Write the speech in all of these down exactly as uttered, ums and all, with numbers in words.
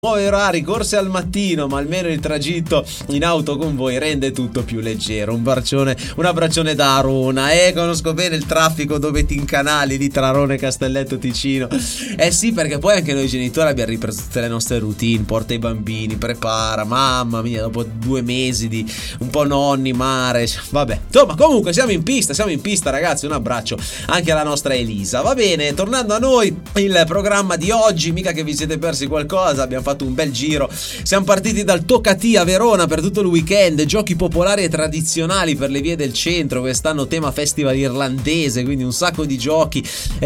Nuovi orari, corse al mattino, ma almeno il tragitto in auto con voi rende tutto più leggero. Un bacione, un abbraccione da Arona. Eh, conosco bene il traffico dove ti incanali di tra Arona e Castelletto Ticino. Eh sì, perché poi anche noi genitori abbiamo ripreso tutte le nostre routine. Porta i bambini, prepara, mamma mia, dopo due mesi di un po' nonni, mare. Vabbè, insomma, comunque siamo in pista, siamo in pista, ragazzi. Un abbraccio anche alla nostra Elisa. Va bene, tornando a noi, il programma di oggi, mica che vi siete persi qualcosa, abbiamo fatto un bel giro. Siamo partiti dal Toccati a Verona per tutto il weekend, giochi popolari e tradizionali per le vie del centro, quest'anno tema festival irlandese, quindi un sacco di giochi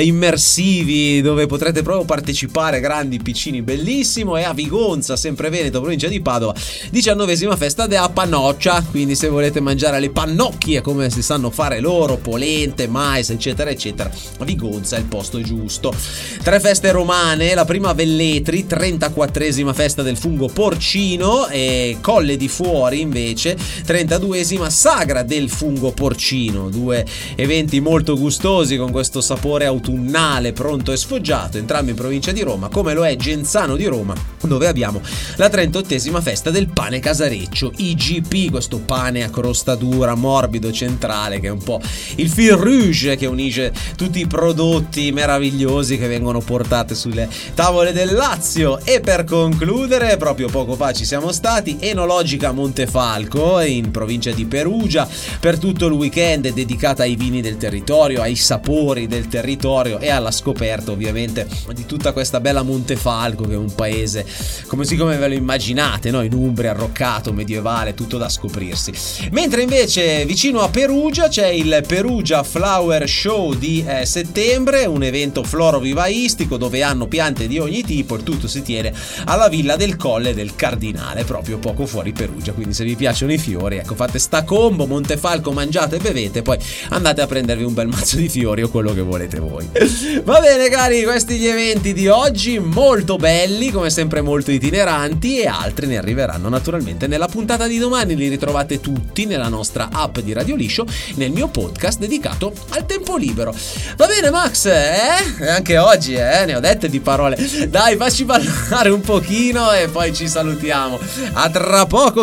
immersivi dove potrete proprio partecipare, grandi, piccini, bellissimo. E a Vigonza, sempre Veneto, provincia di Padova, diciannovesima festa della Pannoccia, quindi se volete mangiare le pannocchie come si sanno fare loro, polente, mais, eccetera eccetera, Vigonza è il posto giusto. Tre feste romane, la prima Velletri, trentaquattresima festa del fungo porcino, e Colle di Fuori invece trentaduesima sagra del fungo porcino, due eventi molto gustosi con questo sapore autunnale pronto e sfoggiato, entrambi in provincia di Roma, come lo è Genzano di Roma, dove abbiamo la trentottesima festa del pane casareccio, I G P, questo pane a crosta dura, morbido, centrale, che è un po' il fil rouge che unisce tutti i prodotti meravigliosi che vengono portati sulle tavole del Lazio. E per concludere, proprio poco fa ci siamo stati, Enologica Montefalco in provincia di Perugia, per tutto il weekend dedicata ai vini del territorio, ai sapori del territorio e alla scoperta ovviamente di tutta questa bella Montefalco, che è un paese come si come ve lo immaginate, no? In Umbria, arroccato, medievale, tutto da scoprirsi. Mentre invece vicino a Perugia c'è il Perugia Flower Show di eh, settembre, un evento florovivaistico dove hanno piante di ogni tipo, il tutto si tiene alla Villa del Colle del Cardinale, proprio poco fuori Perugia. Quindi se vi piacciono i fiori, ecco, fate sta combo Montefalco, mangiate e bevete, poi andate a prendervi un bel mazzo di fiori o quello che volete voi. Va bene cari, questi gli eventi di oggi, molto belli, come sempre molto itineranti, e altri ne arriveranno naturalmente nella puntata di domani. Li ritrovate tutti nella nostra app di Radio Liscio, nel mio podcast dedicato al tempo libero. Va bene Max, eh? Anche oggi, eh? Ne ho dette di parole. Dai, facci parlare un pochino e poi ci salutiamo. A tra poco.